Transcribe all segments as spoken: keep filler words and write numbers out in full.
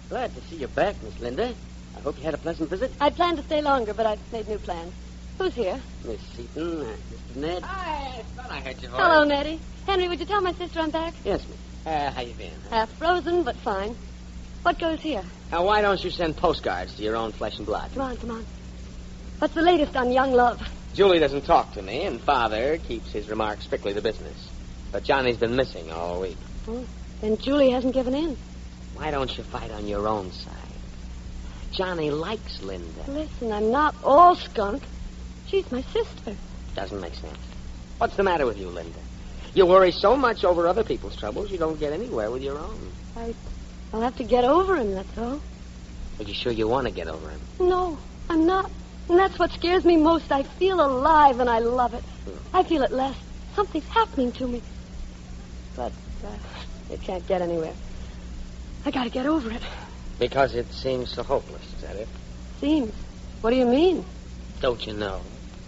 Glad to see you back, Miss Linda. I hope you had a pleasant visit. I'd planned to stay longer, but I've made new plans. Who's here? Miss Seaton, uh, Mister Ned. Hi, I thought I heard your voice. Hello, Nettie. Henry, would you tell my sister I'm back? Yes, Miss. Uh, how you been? Huh? Half frozen, but fine. What goes here? Now, why don't you send postcards to your own flesh and blood? Come on, come on. What's the latest on young love? Julie doesn't talk to me, and Father keeps his remarks strictly to business. But Johnny's been missing all week. Oh, then Julie hasn't given in. Why don't you fight on your own side? Johnny likes Linda. Listen, I'm not all skunk. She's my sister. Doesn't make sense. What's the matter with you, Linda? You worry so much over other people's troubles, you don't get anywhere with your own. I, I'll have to get over him, that's all. Are you sure you want to get over him? No, I'm not. And that's what scares me most. I feel alive and I love it. Hmm. I feel at last something's happening to me. But uh, it can't get anywhere. I gotta get over it. Because it seems so hopeless, is that it? Seems. What do you mean? Don't you know?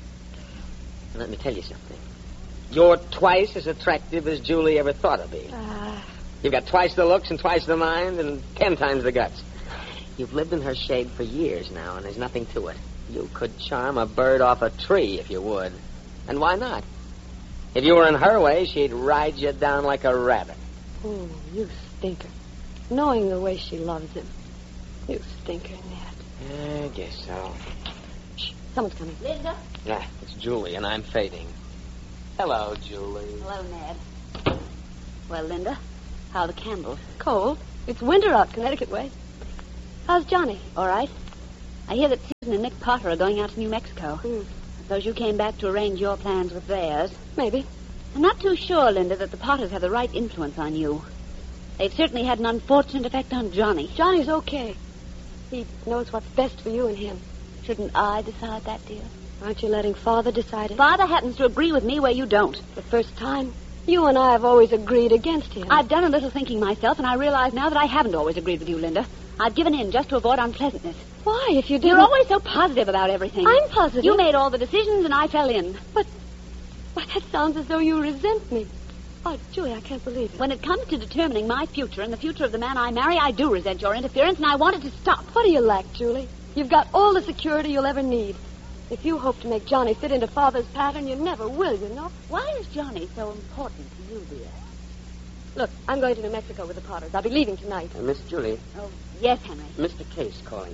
Let me tell you something. You're twice as attractive as Julie ever thought of being. Uh, You've got twice the looks and twice the mind and ten times the guts. You've lived in her shade for years now, and there's nothing to it. You could charm a bird off a tree if you would. And why not? If you were in her way, she'd ride you down like a rabbit. oh, you stinker. Knowing the way she loves him. You stinker, Ned. I guess so. Shh, someone's coming. Linda? Ah, it's Julie, and I'm fading. Hello, Julie. Hello, Ned. Well, Linda, how are the candles? Cold. It's winter out Connecticut way. How's Johnny? All right. I hear that Susan and Nick Potter are going out to New Mexico. Hmm. Suppose you came back to arrange your plans with theirs. Maybe. I'm not too sure, Linda, that the Potters have the right influence on you. They've certainly had an unfortunate effect on Johnny. Johnny's okay. He knows what's best for you and him. Shouldn't I decide that, dear? Aren't you letting Father decide it? Father happens to agree with me where you don't. The first time, you and I have always agreed against him. I've done a little thinking myself, and I realize now that I haven't always agreed with you, Linda. I've given in just to avoid unpleasantness. Why, if you didn't... You're always so positive about everything. I'm positive. You made all the decisions, and I fell in. But, but that sounds as though you resent me. Oh, Julie, I can't believe it. When it comes to determining my future and the future of the man I marry, I do resent your interference, and I want it to stop. What do you lack, Julie? You've got all the security you'll ever need. If you hope to make Johnny fit into Father's pattern, you never will, you know. Why is Johnny so important to you, dear? Look, I'm going to New Mexico with the Potters. I'll be leaving tonight. Uh, Miss Julie, Oh, yes, Henry. Mister Case calling.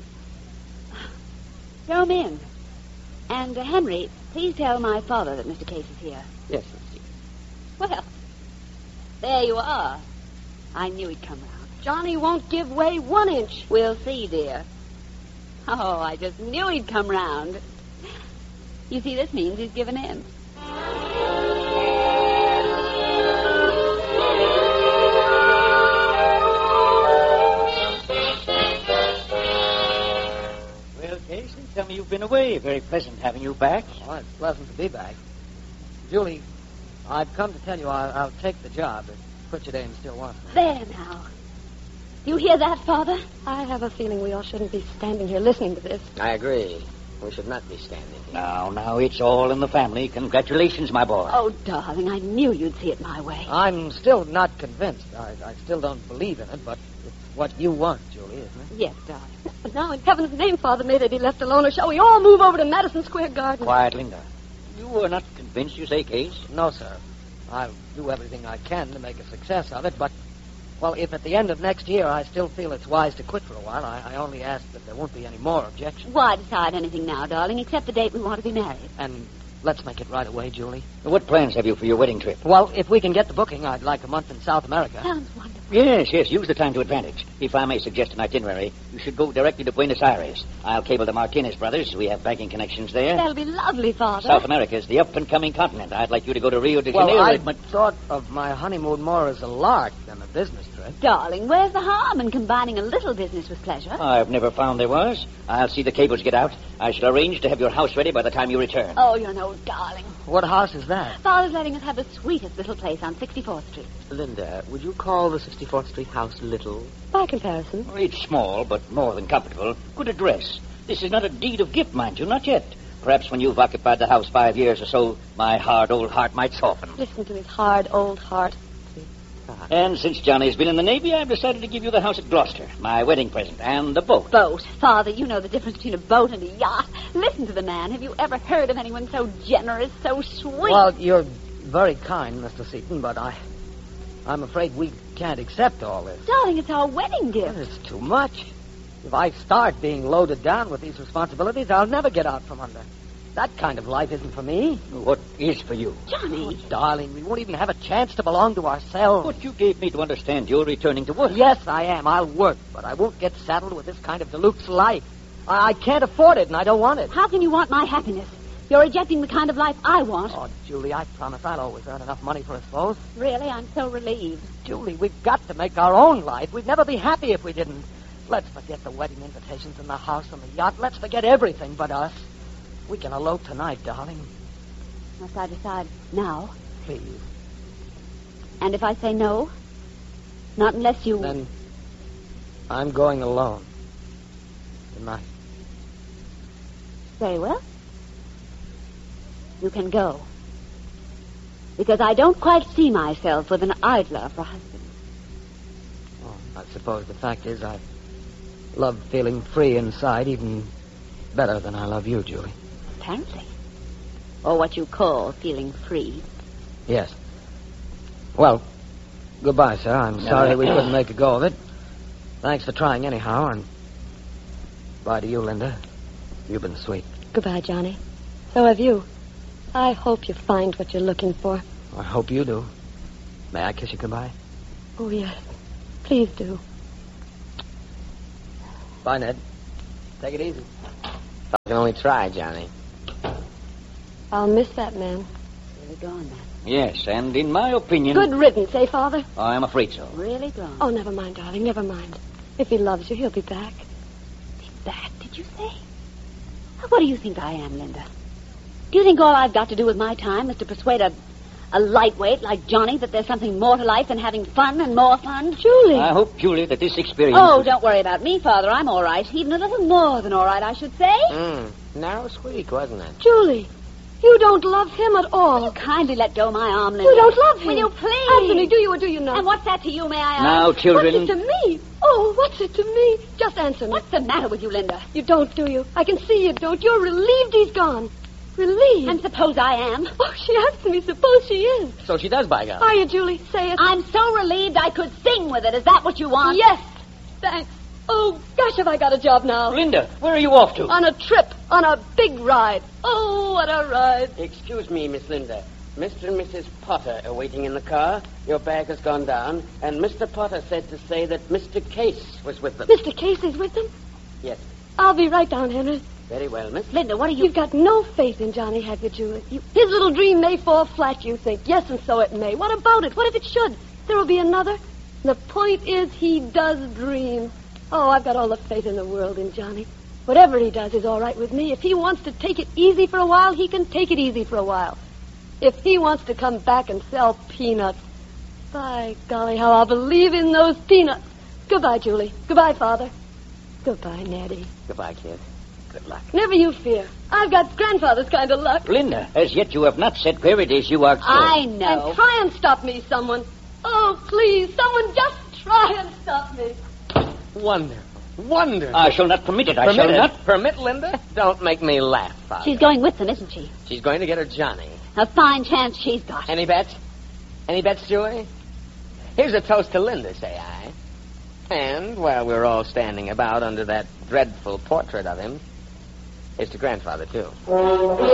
Throw him in. And, uh, Henry, please tell my father that Mister Case is here. Yes, Miss Seaton. Well, there you are. I knew he'd come round. Johnny won't give way one inch. We'll see, dear. Oh, I just knew he'd come round. You see, this means he's given in. Well, Casey, tell me you've been away. Very pleasant having you back. Oh, it's pleasant to be back. Julie, I've come to tell you I'll, I'll take the job if Pritchard Ames still wants me. There now. You hear that, Father? I have a feeling we all shouldn't be standing here listening to this. I agree. We should not be standing here. Now, now, it's all in the family. Congratulations, my boy. Oh, darling, I knew you'd see it my way. I'm still not convinced. I, I still don't believe in it, but it's what you want, Julie, isn't it? Yes, darling. But now, in heaven's name, Father, may they be left alone, or shall we all move over to Madison Square Garden? Quiet, Linda. You are not convinced, you say, Case? No, sir. I'll do everything I can to make a success of it, but, well, if at the end of next year I still feel it's wise to quit for a while, I, I only ask that there won't be any more objections. Why decide anything now, darling, except the date we want to be married? And let's make it right away, Julie. What plans have you for your wedding trip? Well, if we can get the booking, I'd like a month in South America. Sounds wonderful. Yes, yes, use the time to advantage. If I may suggest an itinerary, you should go directly to Buenos Aires. I'll cable the Martinez brothers. We have banking connections there. That'll be lovely, Father. South America is the up-and-coming continent. I'd like you to go to Rio de Well, Janeiro. I but... thought of my honeymoon more as a lark than a business trip. Darling, where's the harm in combining a little business with pleasure? I've never found there was. I'll see the cables get out. I shall arrange to have your house ready by the time you return. Oh, you're an old darling. What house is that? Father's letting us have the sweetest little place on sixty-fourth Street. Linda, would you call the sixty-fourth Street house little? By comparison. Oh, it's small, but more than comfortable. Good address. This is not a deed of gift, mind you, not yet. Perhaps when you've occupied the house five years or so, my hard old heart might soften. Listen to his hard old heart. And since Johnny's been in the Navy, I've decided to give you the house at Gloucester, my wedding present, and the boat. Boat. Father, you know the difference between a boat and a yacht. Listen to the man. Have you ever heard of anyone so generous, so sweet? Well, you're very kind, Mister Seaton, but I, I'm afraid we can't accept all this. Darling, it's our wedding gift. It's too much. If I start being loaded down with these responsibilities, I'll never get out from under. That kind of life isn't for me. What is for you? Johnny. Oh, darling, we won't even have a chance to belong to ourselves. But you gave me to understand you're returning to work. Yes, I am. I'll work, but I won't get saddled with this kind of deluxe life. I, I can't afford it, and I don't want it. How can you want my happiness? You're rejecting the kind of life I want. Oh, Julie, I promise I'll always earn enough money for us both. Really? I'm so relieved. Julie, we've got to make our own life. We'd never be happy if we didn't. Let's forget the wedding invitations and the house and the yacht. Let's forget everything but us. We can elope tonight, darling. Must I decide now? Please. And if I say no? Not unless you... Then I'm going alone. Good night. Very well. You can go. Because I don't quite see myself with an idler for husband. Oh, I suppose the fact is I love feeling free inside even better than I love you, Julie. Apparently. Or what you call feeling free. Yes. Well, goodbye, sir. I'm sorry we couldn't make a go of it. Thanks for trying anyhow, and bye to you, Linda. You've been sweet. Goodbye, Johnny. So have you. I hope you find what you're looking for. I hope you do. May I kiss you goodbye? Oh, yes. Please do. Bye, Ned. Take it easy. I can only try, Johnny. I'll miss that man. Really gone, man. Yes, and in my opinion... Good riddance, eh, Father? I'm afraid so. Really gone. Oh, never mind, darling, never mind. If he loves you, he'll be back. Be back, did you say? What do you think I am, Linda? Do you think all I've got to do with my time is to persuade a, a lightweight like Johnny that there's something more to life than having fun and more fun? Julie! I hope, Julie, that this experience... Oh, don't worry about me, Father. I'm all right. Even a little more than all right, I should say. Mm, narrow squeak, wasn't it? Julie! You don't love him at all. Will you kindly let go my arm, Linda? You don't love him. Will you please? Anthony, do you or do you not? And what's that to you, may I ask? Now, children... What's it to me? Oh, what's it to me? Just answer me. What's the matter with you, Linda? You don't, do you? I can see you don't. You're relieved he's gone. Relieved? And suppose I am. Oh, she asked me. Suppose she is. So she does, by God. Are you, Julie? Say it. I'm so relieved I could sing with it. Is that what you want? Yes. Thanks. Oh, gosh, have I got a job now. Linda, where are you off to? On a trip. On a big ride. Oh, what a ride. Excuse me, Miss Linda. Mister and Missus Potter are waiting in the car. Your bag has gone down, and Mister Potter said to say that Mister Case was with them. Mister Casey's with them? Yes. I'll be right down, Henry. Very well, Miss. Linda, what are you... You've got no faith in Johnny, have you, Julie? You, his little dream may fall flat, you think. Yes, and so it may. What about it? What if it should? There will be another. The point is, he does dream. Oh, I've got all the faith in the world in Johnny. Whatever he does is all right with me. If he wants to take it easy for a while, he can take it easy for a while. If he wants to come back and sell peanuts, by golly, how I'll believe in those peanuts. Goodbye, Julie. Goodbye, Father. Goodbye, Nettie. Goodbye, kid. Good luck. Never you fear. I've got grandfather's kind of luck. Linda, as yet you have not said where it is you are I going. know. And try and stop me, someone. Oh, please, someone just try and stop me. Wonderful. Wonderful. I shall not permit it. I Permit shall it? not. Permit Linda? Don't make me laugh, Father. She's going with them, isn't she? She's going to get her Johnny. A fine chance she's got. Any bets? Any bets, Julie? Here's a toast to Linda, say I. And while we're all standing about under that dreadful portrait of him, here's to grandfather, too.